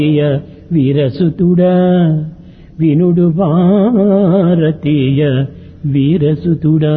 వీరసుతుడా వినుడు భారతీయ వీరసుతుడా.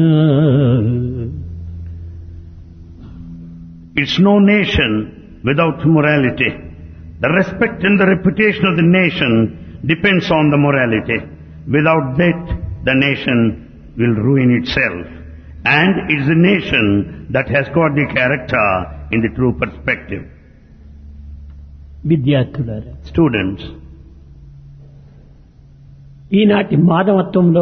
It's no nation without morality. The respect and the reputation of the nation depends on the morality. Without that, the nation will ruin itself. And it's the nation that has got the character in the true perspective. విద్యార్థులారా, Students, ఈనాటి మానవత్వంలో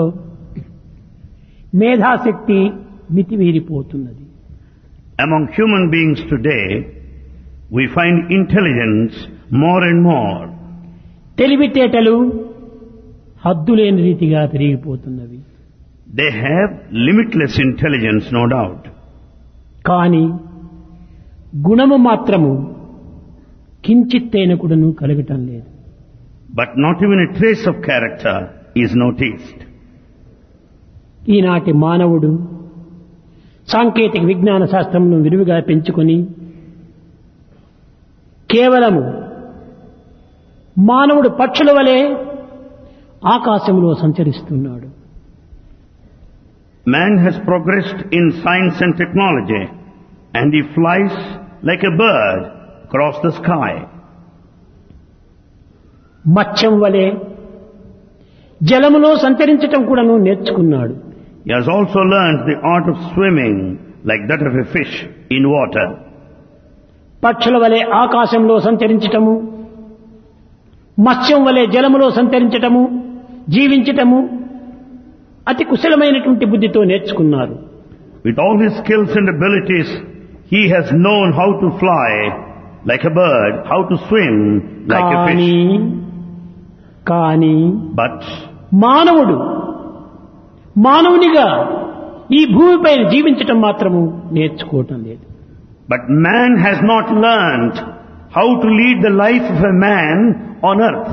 మేధాశక్తి మితిమీరిపోతున్నది. among human beings today, we find intelligence more and more. తెలివితేటలు హద్దులేని రీతిగా పెరిగిపోతున్నవి. They have limitless intelligence, no doubt. కానీ గుణము మాత్రము కించిత్తైన కూడాను కలగటం లేదు. But not even a trace of character is noticed. ఈనాటి మానవుడు సాంకేతిక విజ్ఞాన శాస్త్రమును విరివిగా పెంచుకొని కేవలము మానవుడు పక్షుల వలె ఆకాశంలో సంచరిస్తున్నాడు. Man has progressed in science and technology, and he flies like a bird across the sky. మత్స్యం వలె జలములో సంచరించటం కూడాను నేర్చుకున్నాడు. He has also learned the art of swimming like that of a fish in water. పక్షుల వలె ఆకాశంలో సంచరించటము, మత్స్యం వలె జలములో సంచరించటము, జీవించటము అతి కుశలమైనటువంటి బుద్ధితో నేర్చుకున్నారు. With all his skills and abilities, he has known how to fly like a bird, how to swim like a fish. కానీ But మానవునిగా ఈ భూమిపై జీవించటం మాత్రము నేర్చుకోవటం లేదు. But man has not learned how to lead the life of a man on earth.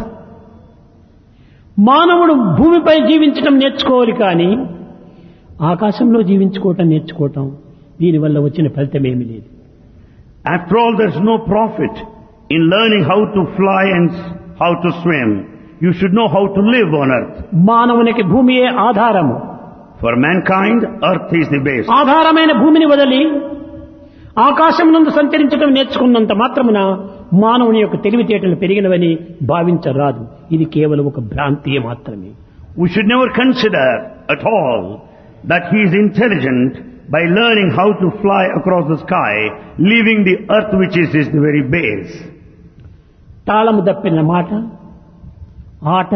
మానవుడు భూమిపై జీవించటం నేర్చుకోవాలి, కానీ ఆకాశంలో జీవించుకోవటం నేర్చుకోవటం దీనివల్ల వచ్చిన ఫలితమేమీ లేదు. After all, there's no profit in learning how to fly and how to swim. You should know how to live on earth. మానవునికి భూమియే ఆధారము. For mankind, earth is the base. ఆధారమైన భూమిని వదిలి ఆకాశం నందు సంచరించడం నేర్చుకున్నంత మాత్రమున మానవుని యొక్క తెలివితేటలు పెరిగినవని భావించరాదు. ఇది కేవలం ఒక భ్రాంతియే మాత్రమే. We should never consider at all that he is intelligent by learning how to fly across the sky, leaving the earth which is the very base. తాళము దప్పిన మాట, ఆట,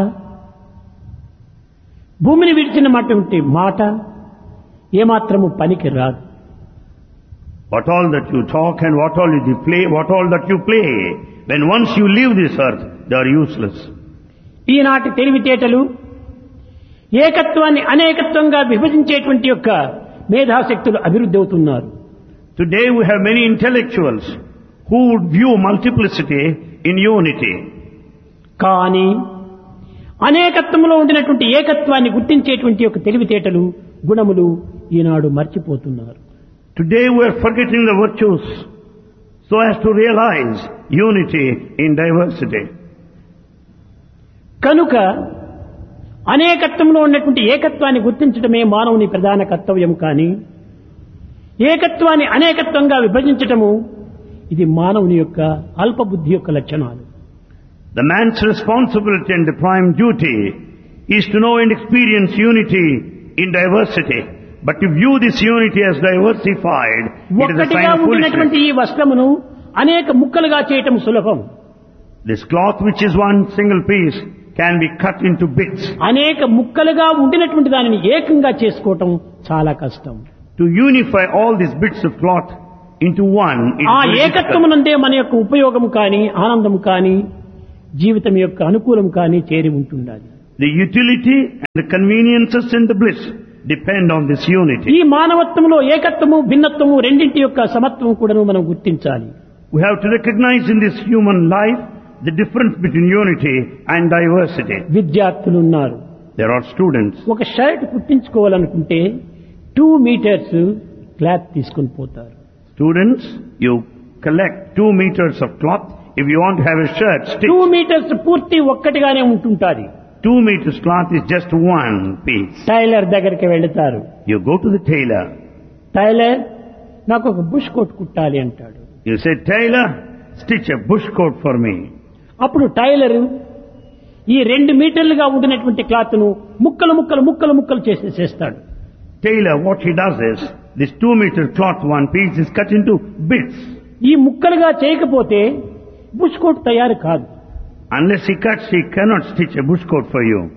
భూమిని విడిచినటువంటి మాట ఏమాత్రము పనికి రాదు. What all that you talk and what all you play, when once you leave this earth, they are useless. ఈనాటి తెలివితేటలు ఏకత్వాన్ని అనేకత్వంగా విభజించేటువంటి యొక్క మేధాశక్తులు అభివృద్ధి అవుతున్నారు. Today we have many intellectuals who would view multiplicity in unity. కానీ అనేకత్వంలో ఉండినటువంటి ఏకత్వాన్ని గుర్తించేటువంటి యొక్క తెలివితేటలు, గుణములు ఈనాడు మర్చిపోతున్నారు. Today we are forgetting the virtues so as to realize unity in diversity. కనుక అనేకత్వంలో ఉన్నటువంటి ఏకత్వాన్ని గుర్తించడమే మానవుని ప్రధాన కర్తవ్యం. కానీ ఏకత్వాన్ని అనేకత్వంగా విభజించటము ఇది మానవుని యొక్క అల్పబుద్ధి యొక్క లక్షణాలు. The man's responsibility and the prime duty is to know and experience unity in diversity. But to view this unity as diversified, it is a ఒక్కటిగా sign of ఉండినటువంటి foolishness. ఈ వస్త్రమును అనేక ముక్కలుగా చేయటం సులభం. This cloth, which is one single piece, can be cut into bits. అనేక ముక్కలుగా ఉండినటువంటి దానిని ఏకంగా చేసుకోవటం చాలా కష్టం. To unify all these bits of cloth into one is ఆ very difficult. ఏకత్వమునందే మన యొక్క ఉపయోగం కానీ, ఆనందం కానీ, జీవితం యొక్క అనుకూలం కానీ చేరి ఉంటుండాలి. The utility and the conveniences and the bliss depend on this unity. ఈ మానవత్వంలో ఏకత్వము, భిన్నత్వము రెండింటి యొక్క సమత్వం కూడా మనం గుర్తించాలి. We have to recognize in this human life the difference between unity and diversity. విద్యార్థులు ఉన్నారు. There are students. ఒక షర్ట్ కుట్టించుకోవాలనుకుంటే 2 మీటర్స్ క్లాత్ తీసుకొని పోతారు. Students, you collect 2 meters of cloth If you want to have a shirt 2 stitched, metres పూర్తి ఒక్కటిగానే ఉంటుంటాది. 2 meters cloth is just one piece. Tailor దగ్గరికి వెళతారు. You go to the tailor. Tailor నాకు ఒక bush coat కుట్టాలి అంటాడు. You say, tailor, stitch a bush coat for me. అప్పుడు tailor ఈ 2 మీటర్లుగా ఉండినటువంటి క్లాత్ ను ముక్కలు ముక్కలు ముక్కలు ముక్కలు చేసేస్తాడు. Tailor, what he does is, this 2 meter cloth one piece is cut into bits. ఈ ముక్కలుగా చేయకపోతే బుష్ కోట్ తయారు కాదు. Unless he cuts, he cannot stitch a bush coat for you.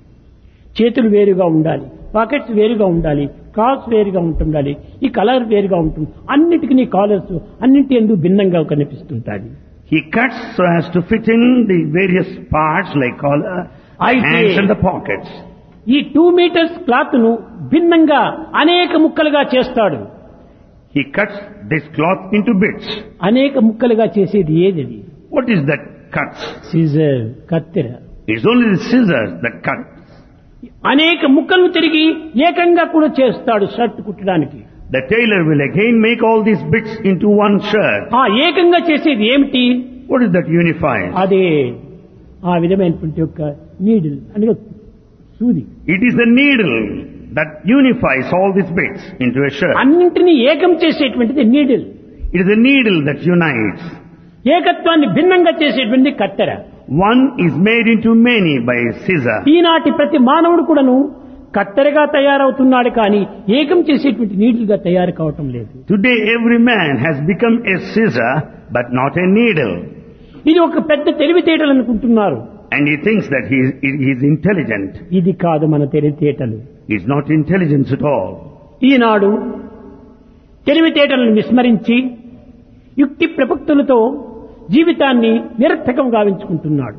చేతులు వేరుగా ఉండాలి, పాకెట్స్ వేరుగా ఉండాలి, క్రాస్ వేరుగా ఉంటుండాలి, ఈ కలర్ వేరుగా ఉంటుంది. అన్నిటికీ నీ కాలర్స్ అన్నింటి ఎందుకు భిన్నంగా కనిపిస్తుంటాయి. He cuts so as to fit in the various parts like collar, hands and the pockets. ఈ 2 మీటర్స్ క్లాత్ ను భిన్నంగా అనేక ముక్కలుగా చేస్తాడు. He cuts this cloth into bits. అనేక ముక్కలుగా చేసేది ఏది? What is that cuts? Caesar, కత్తెర. It's only the scissors that cut. అనేక ముక్కలను తిరిగి ఏకంగా కూడా చేస్తాడు shirt కుట్టడానికి. The tailor will again make all these bits into one shirt. ఆ ఏకంగా చేసేది ఏమిటి? What is that unifies? అదే ఆ విధమైనటువంటి యొక్క నీడిల్ అనగా సూది. It is the needle that unifies all these bits into a shirt. అన్నింటినీ ఏకం చేసేటువంటిది needle. It is the needle that unites. ఏకత్వాన్ని భిన్నంగా చేసేటువంటి కత్తెర. One is made into many by scissor. ఈనాటి ప్రతి మానవుడు కూడాను కత్తెరగా తయారవుతున్నాడు కానీ ఏకం చేసేటువంటి నీడిల్గా తయారు కావటం లేదు. Today every man has become a scissor but not a needle. ఇది ఒక పెద్ద తెలివితేటలు అనుకుంటున్నారు. And he thinks that he is intelligent. ఇది కాదు మన తెలివితేటలు. He is not intelligence at all. ఈనాడు తెలివితేటలను విస్మరించి యుక్తి ప్రపక్తులతో జీవితాన్ని నిరర్థకం గావించుకుంటున్నాడు.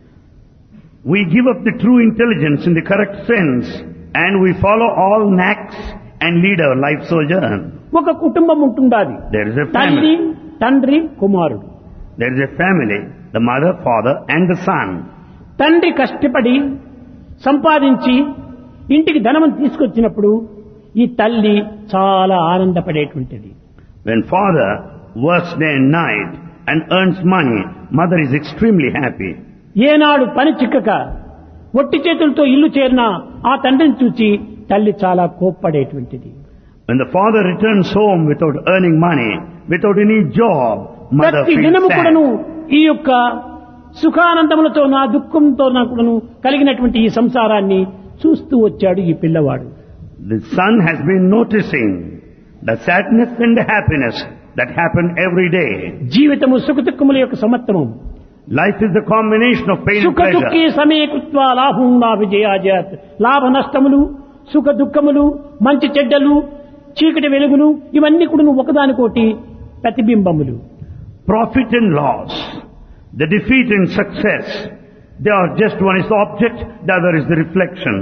We give up the true intelligence in the correct sense and we follow all knacks and lead our life sojourn. ఒక కుటుంబం ఉంటుండాది. There is a తల్లి, family. తండ్రి, కుమారుడు. There is a family, the mother, father and the son. తండ్రి కష్టపడి సంపాదించి ఇంటికి ధనం తీసుకొచ్చినప్పుడు ఈ తల్లి చాలా ఆనందపడేటువంటిది. When father works day and night and earns money, mother is extremely happy. ఏనాడు పని చిక్కక ఒట్టి చేతులతో ఇల్లు చేరినా ఆ తండ్రిని చూచి తల్లి చాలా కోప్పడేటువంటిది. When the father returns home without earning money, without any job, mother ప్రతి feels దినము sad. కూడాను ఈ యొక్క సుఖానందములతో నా దుఃఖంతో కూడాను కలిగినటువంటి ఈ సంసారాన్ని చూస్తూ వచ్చాడు ఈ పిల్లవాడు. The son has been noticing the sadness and the happiness that happen every day. జీవితము సుఖ దుఃఖముల యొక్క సమత్వము. Life is the combination of pain and సుఖ దుఃఖే pleasure. సమయకృత్వా లాభం లాభిజయాజాత్. లాభ నష్టములు, సుఖ దుఃఖములు, మంచి చెడ్డలు, చీకటి వెలుగులు ఇవన్నీ కూడా ఒకదానికోటి ప్రతిబింబములు. Profit and loss, the defeat and success, they are just one is the object, the other is the reflection.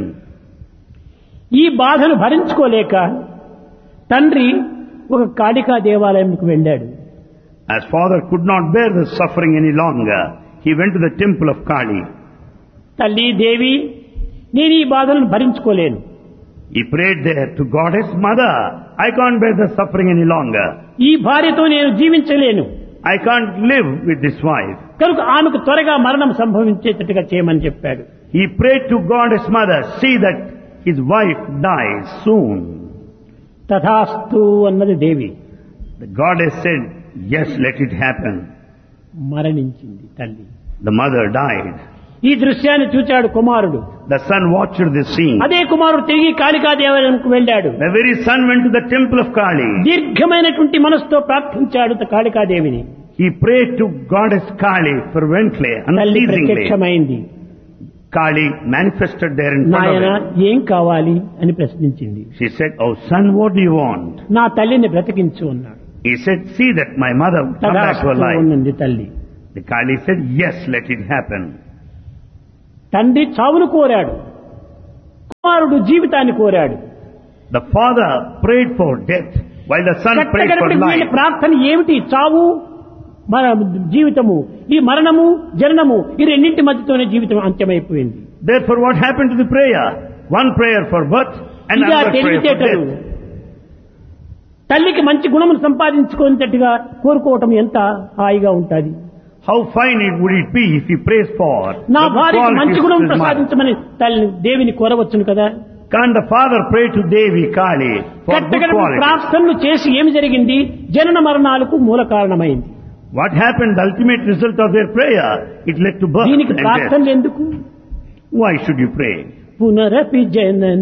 ఈ బాధను భరించుకోలేక తండ్రి ఒక కాళికా దేవాలయంకు వెళ్ళాడు. As father could not bear the suffering any longer, he went to the temple of Kali. తల్లి దేవి, నేను ఈ బాధలను భరించుకోలేను. He prayed there to goddess mother, I can't bear the suffering any longer. ఈ భార్యతో నేను జీవించలేను. I can't live with this wife. కనుక ఆమెకు త్వరగా మరణం సంభవించేటట్టుగా చేయమని చెప్పాడు. He prayed to goddess mother, see that his wife dies soon. తథాస్తు అన్నది దేవి. The goddess said, yes, let it happen. మరణించింది తల్లి. The mother died. ఈ దృశ్యాన్ని చూచాడు కుమారుడు. The son watched this scene. అదే కుమారుడు తిరిగి కాళికా దేవాలయంకు వెళ్ళాడు. The very son went to the temple of Kali. దీర్ఘమైనటువంటి మనసుతో ప్రార్థించాడు కాళికాదేవిని. He prayed to goddess Kali fervently, తల్లి unceasingly. ప్రత్యక్షమైంది. Kali manifested there in front నాయన of him. ఏం కావాలి అని ప్రశ్నించింది. She said, oh son, what do you want? నా తల్లిని బ్రతికించు అన్నాడు. He said, see that my mother come back to her life. ఉన్నది తల్లి. The Kali said, yes, let it happen. తండ్రి చావును కోరాడు, కుమారుడు జీవితాన్ని కోరాడు. The father prayed for death while the son prayed for వీళ్ళ life. ప్రార్థన ఏమిటి? చావు, మన జీవితము, ఈ మరణము జననము ఈ రెండింటి మధ్యతోనే జీవితం అంత్యమైపోయింది. Therefore what happened to the prayer? One prayer for birth and ఇదే another prayer for తెలివితేటలు. death. తల్లికి మంచి గుణమును సంపాదించుకునేటట్టుగా కోరుకోవటం ఎంత హాయిగా ఉంటుంది. How fine it would it be if he prays for నా the భార్యకి qualities మంచి of గుణం his mother. ప్రసాదించమని తల్లి దేవిని కోరవచ్చును కదా. Can the father pray to Devi Kali for good కట్టగడపు qualities? ప్రార్థనలు చేసి ఏమి జరిగింది? జనన మరణాలకు మూల కారణమైంది. What happened? The ultimate result of their prayer, it led to birth దీనికి and death. ప్రార్థనలు ఎందుకు? Why should you pray? పునరపి జనన